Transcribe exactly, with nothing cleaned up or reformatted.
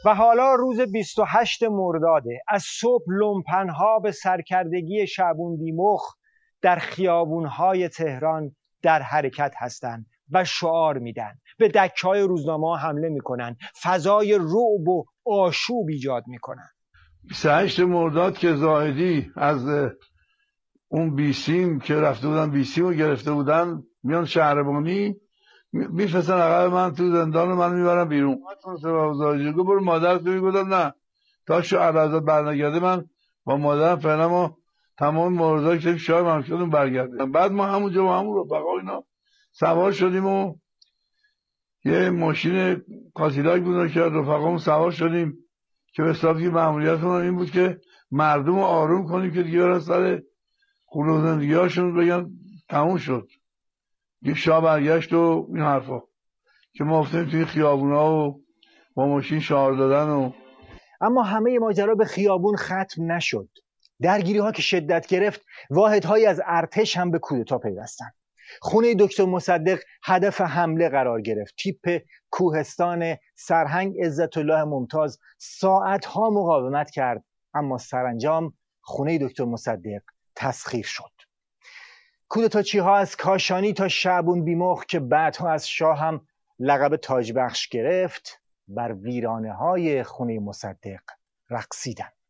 و حالا روز بیست و هشت مرداده. از صبح لومپنها به سرکردگی شعبون بیمخ در خیابونهای تهران در حرکت هستند و شعار میدن، به دکه‌های روزنامه‌ها حمله میکنن، فضای رعب و آشوب ایجاد میکنن. بیست و هشت مرداد که زاهدی از اون بیسیم که رفته بودن بیسیم رو گرفته بودن میان شهربانی میفرستن عقب من تو زندان و من میبرن بیرون. من زاهدی گفت برو مادر تو میگفتم نه تا شو عرضات برنگرده من با مادرم فعلا ما تمام موردایی که شاید من شدیم برگردیم. بعد ما همونجا با همون رفقا اینا سوار شدیم و یه ماشین کاسیلاک بود که رفقامون سوار شدیم که به حسابی مأموریتمون این بود که مردم رو آروم کنیم که دیگه برن سر خونه و زندگی‌هاشون بگن تموم شد. یه شاه برگشت و این حرفا که ما افتادیم توی خیابونا و با ماشین شعار دادن و اما همه ماجرا به خیابون ختم نشد. درگیری ها که شدت گرفت، واحدهایی از ارتش هم به کودتا پیوستند. خونه دکتر مصدق هدف حمله قرار گرفت. تیپ کوهستان سرهنگ عزت الله ممتاز ساعتها مقاومت کرد، اما سرانجام خونه دکتر مصدق تسخیر شد. کودتاچی ها از کاشانی تا شعبون بیمخ که بعدها از شاه هم لقب تاج بخش گرفت، بر ویرانه های خونه مصدق رقصیدند.